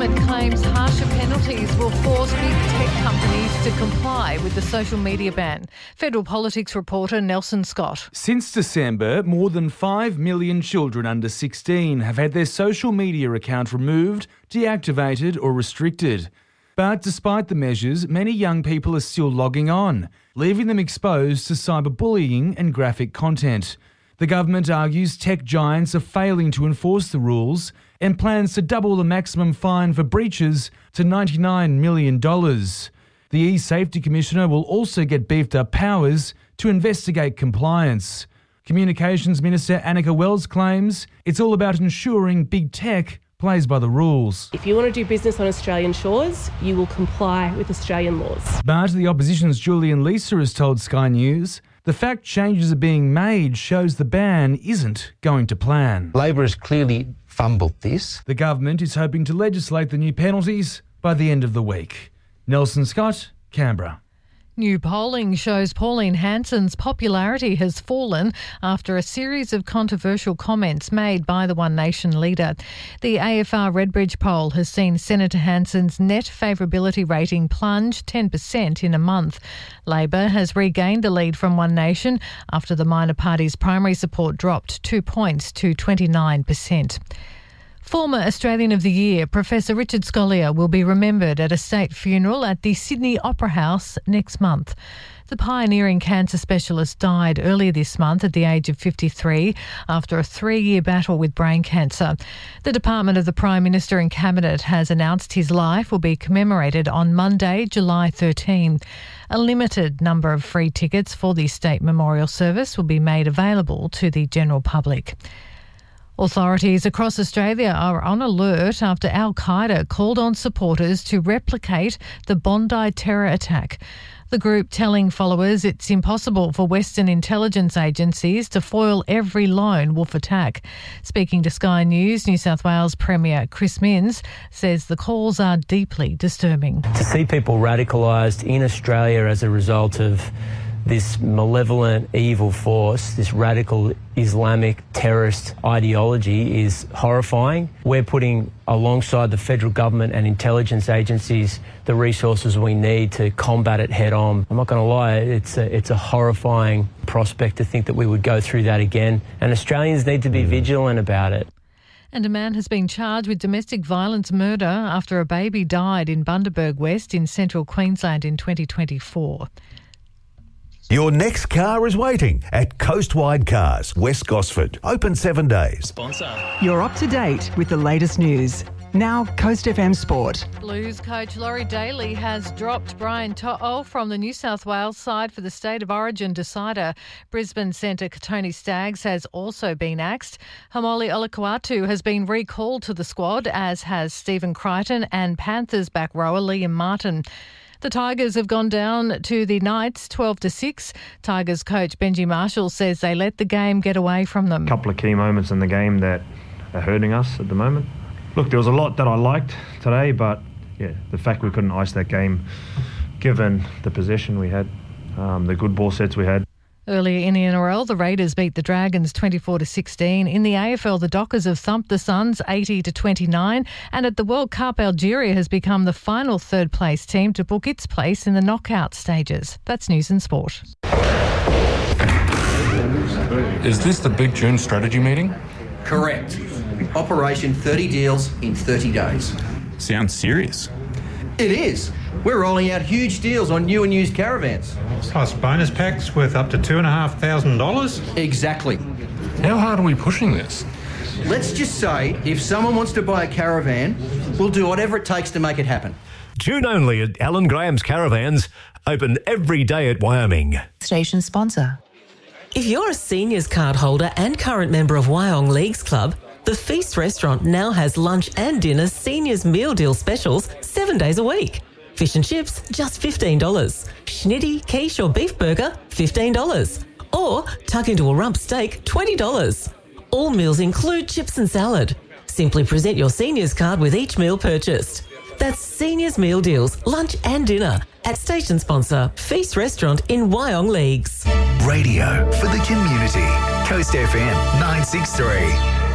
government claims harsher penalties will force big tech companies to comply with the social media ban. Federal politics reporter Nelson Scott. Since December, more than 5 million children under 16 have had their social media account removed, deactivated or restricted. But despite the measures, many young people are still logging on, leaving them exposed to cyberbullying and graphic content. The government argues tech giants are failing to enforce the rules and plans to double the maximum fine for breaches to $99 million. The E-Safety Commissioner will also get beefed up powers to investigate compliance. Communications Minister Annika Wells claims it's all about ensuring big tech plays by the rules. If you want to do business on Australian shores, you will comply with Australian laws. But the opposition's Julian Leeser has told Sky News the fact changes are being made shows the ban isn't going to plan. Labor has clearly fumbled this. The government is hoping to legislate the new penalties by the end of the week. Nelson Scott, Canberra. New polling shows Pauline Hanson's popularity has fallen after a series of controversial comments made by the One Nation leader. The AFR Redbridge poll has seen Senator Hanson's net favourability rating plunge 10% in a month. Labor has regained the lead from One Nation after the minor party's primary support dropped 2 points to 29%. Former Australian of the Year, Professor Richard Scolyer, will be remembered at a state funeral at the Sydney Opera House next month. The pioneering cancer specialist died earlier this month at the age of 53 after a 3-year battle with brain cancer. The Department of the Prime Minister and Cabinet has announced his life will be commemorated on Monday, July 13. A limited number of free tickets for the state memorial service will be made available to the general public. Authorities across Australia are on alert after Al-Qaeda called on supporters to replicate the Bondi terror attack. The group telling followers it's impossible for Western intelligence agencies to foil every lone wolf attack. Speaking to Sky News, New South Wales Premier Chris Minns says the calls are deeply disturbing. To see people radicalised in Australia as a result of this malevolent, evil force, this radical Islamic terrorist ideology is horrifying. We're putting alongside the federal government and intelligence agencies the resources we need to combat it head on. I'm not going to lie, it's a horrifying prospect to think that we would go through that again, and Australians need to be vigilant about it. And a man has been charged with domestic violence murder after a baby died in Bundaberg West in central Queensland in 2024. Your next car is waiting at Coastwide Cars, West Gosford. Open 7 days. You're up to date with the latest news. Now, Coast FM Sport. Blues coach Laurie Daly has dropped Brian To'o from the New South Wales side for the State of Origin decider. Brisbane centre Tony Staggs has also been axed. Hamoli Olakuatu has been recalled to the squad, as has Stephen Crichton and Panthers back rower Liam Martin. The Tigers have gone down to the Knights 12-6. Tigers coach Benji Marshall says they let the game get away from them. A couple of key moments in the game that are hurting us at the moment. Look, there was a lot that I liked today, but yeah, the fact we couldn't ice that game, given the possession we had, the good ball sets we had. Earlier in the NRL, the Raiders beat the Dragons 24-16. In the AFL, the Dockers have thumped the Suns 80-29. And at the World Cup, Algeria has become the final third-place team to book its place in the knockout stages. That's News and Sport. Is this the Big June strategy meeting? Correct. Operation 30 deals in 30 days. Sounds serious. It is. We're rolling out huge deals on new and used caravans. Plus bonus packs worth up to $2,500? Exactly. How hard are we pushing this? Let's just say if someone wants to buy a caravan, we'll do whatever it takes to make it happen. June only at Alan Graham's Caravans. Open every day at Wyoming. Station sponsor. If you're a seniors card holder and current member of Wyong Leagues Club, the Feast restaurant now has lunch and dinner seniors meal deal specials 7 days a week. Fish and chips, just $15. Schnitty, quiche or beef burger, $15. Or tuck into a rump steak, $20. All meals include chips and salad. Simply present your seniors card with each meal purchased. That's seniors meal deals, lunch and dinner at station sponsor Feast Restaurant in Wyong Leagues. Radio for the community. Coast FM 963.